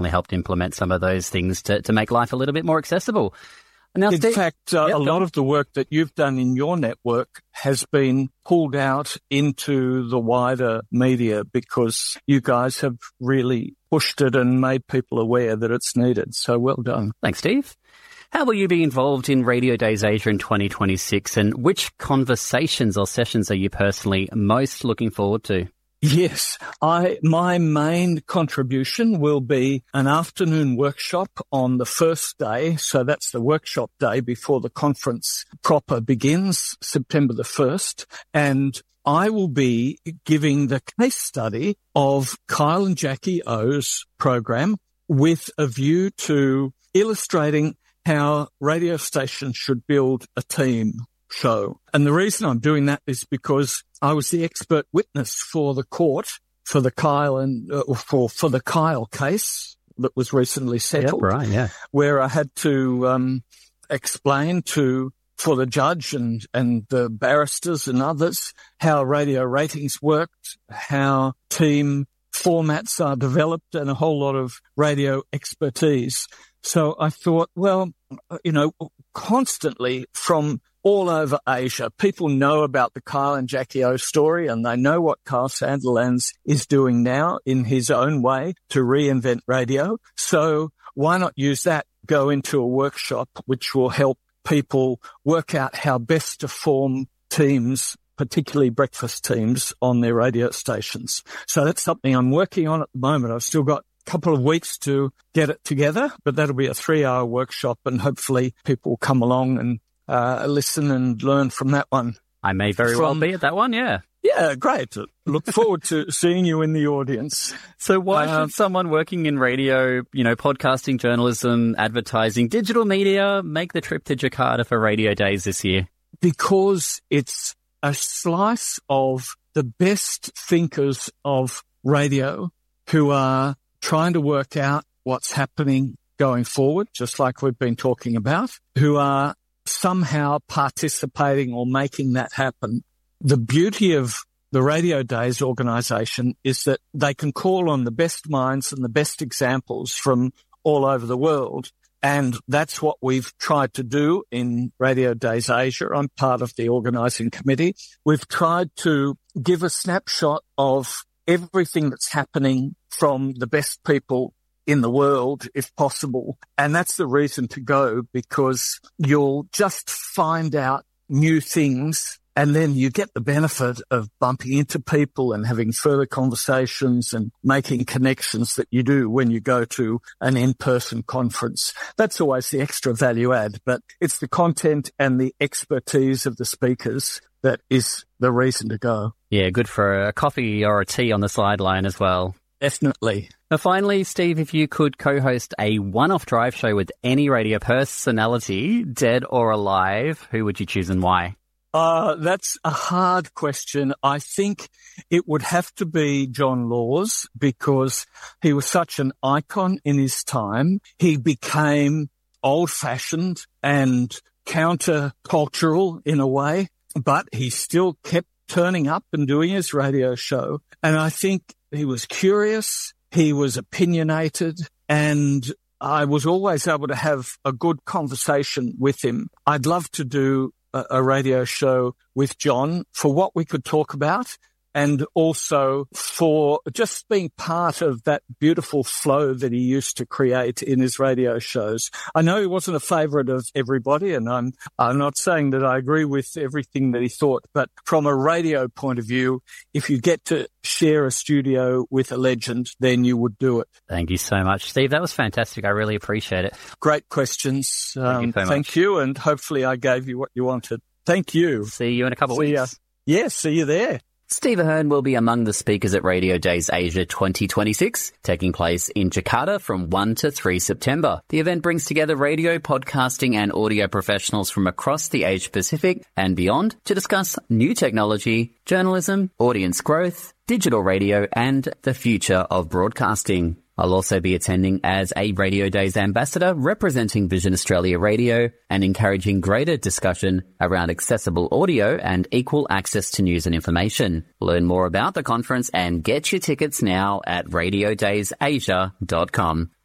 helped implement some of those things to make life a little bit more accessible. Now, in fact, a lot of the work that you've done in your network has been pulled out into the wider media because you guys have really pushed it and made people aware that it's needed. So well done. Thanks, Steve. How will you be involved in Radio Days Asia in 2026, and which conversations or sessions are you personally most looking forward to? Yes, my main contribution will be an afternoon workshop on the first day. So that's the workshop day before the conference proper begins, September the 1st. And I will be giving the case study of Kyle and Jackie O's program with a view to illustrating how radio stations should build a team show. And the reason I'm doing that is because I was the expert witness for the court for the Kyle and for the Kyle case that was recently settled. Yep, right, yeah. Where I had to explain for the judge and the barristers and others how radio ratings worked, how team formats are developed, and a whole lot of radio expertise. So I thought, well, constantly from all over Asia, people know about the Kyle and Jackie O story, and they know what Kyle Sandilands is doing now in his own way to reinvent radio. So why not use that, go into a workshop which will help people work out how best to form teams, particularly breakfast teams, on their radio stations. So that's something I'm working on at the moment. I've still got a couple of weeks to get it together, but that'll be a 3-hour workshop, and hopefully people will come along and listen and learn from that one. I may very well be at that one, yeah. Yeah, great. Look forward to seeing you in the audience. So why should someone working in radio, podcasting, journalism, advertising, digital media make the trip to Jakarta for Radio Days this year? Because it's a slice of the best thinkers of radio who are trying to work out what's happening going forward, just like we've been talking about, who are somehow participating or making that happen. The beauty of the Radio Days organisation is that they can call on the best minds and the best examples from all over the world. And that's what we've tried to do in Radio Days Asia. I'm part of the organising committee. We've tried to give a snapshot of everything that's happening from the best people in the world, if possible. And that's the reason to go, because you'll just find out new things, and then you get the benefit of bumping into people and having further conversations and making connections that you do when you go to an in-person conference. That's always the extra value add, but it's the content and the expertise of the speakers that is the reason to go. Yeah, good for a coffee or a tea on the sideline as well. Definitely. Now, finally, Steve, if you could co-host a one-off drive show with any radio personality, dead or alive, who would you choose and why? That's a hard question. I think it would have to be John Laws, because he was such an icon in his time. He became old-fashioned and counter-cultural in a way, but he still kept turning up and doing his radio show. And I think he was curious, he was opinionated, and I was always able to have a good conversation with him. I'd love to do a radio show with John for what we could talk about, and also for just being part of that beautiful flow that he used to create in his radio shows. I know he wasn't a favourite of everybody, and I'm not saying that I agree with everything that he thought, but from a radio point of view, if you get to share a studio with a legend, then you would do it. Thank you so much, Steve. That was fantastic. I really appreciate it. Great questions. Thank you so much. Thank you, and hopefully I gave you what you wanted. Thank you. See you in a couple of weeks. Yeah, see you there. Steve Ahern will be among the speakers at Radio Days Asia 2026, taking place in Jakarta from 1 to 3 September. The event brings together radio, podcasting and audio professionals from across the Asia Pacific and beyond to discuss new technology, journalism, audience growth, digital radio and the future of broadcasting. I'll also be attending as a Radio Days ambassador representing Vision Australia Radio and encouraging greater discussion around accessible audio and equal access to news and information. Learn more about the conference and get your tickets now at radiodaysasia.com.